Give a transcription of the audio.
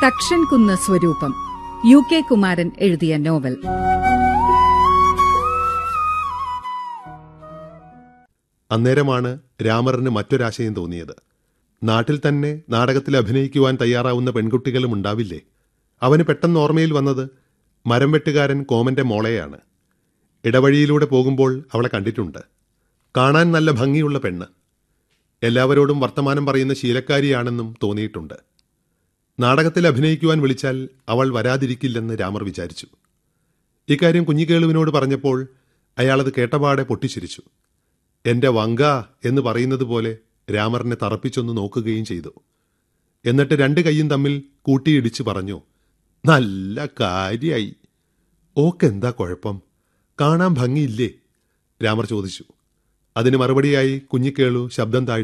തക്ഷൻ കുന്ന് സ്വരൂപം, UK കുമാരൻ എഴുതിയ നോവൽ. അന്നേരമാണ് രാമറിന് മറ്റൊരാശയം തോന്നിയത്. നാട്ടിൽ തന്നെ നാടകത്തിൽ അഭിനയിക്കുവാൻ തയ്യാറാവുന്ന പെൺകുട്ടികളും ഉണ്ടാവില്ലേ? അവന് പെട്ടെന്ന് ഓർമ്മയിൽ വന്നത് മരം വെട്ടുകാരൻ കോമന്റെ മോളെയാണ്. ഇടവഴിയിലൂടെ പോകുമ്പോൾ അവളെ കണ്ടിട്ടുണ്ട്. കാണാൻ നല്ല ഭംഗിയുള്ള പെണ്ണ്. എല്ലാവരോടും വർത്തമാനം പറയുന്ന ശീലക്കാരിയാണെന്നും തോന്നിയിട്ടുണ്ട്. നാടകത്തിൽ അഭിനയിക്കുവാൻ വിളിച്ചാൽ അവൾ വരാതിരിക്കില്ലെന്ന് രാമർ വിചാരിച്ചു. ഇക്കാര്യം കുഞ്ഞിക്കേളുവിനോട് പറഞ്ഞപ്പോൾ അയാളത് കേട്ടപാടെ പൊട്ടിച്ചിരിച്ചു. എന്റെ വങ്ക എന്ന് പറയുന്നത് പോലെ രാമറിനെ തറപ്പിച്ചൊന്ന് നോക്കുകയും ചെയ്തു. എന്നിട്ട് രണ്ട് കൈയും തമ്മിൽ കൂട്ടിയിടിച്ച് പറഞ്ഞു, നല്ല കാര്യായി. ഓക്കെന്താ കുഴപ്പം? കാണാൻ ഭംഗിയില്ലേ? രാമർ ചോദിച്ചു. അതിന് മറുപടിയായി കുഞ്ഞിക്കേളു ശബ്ദം താഴ്ത്തി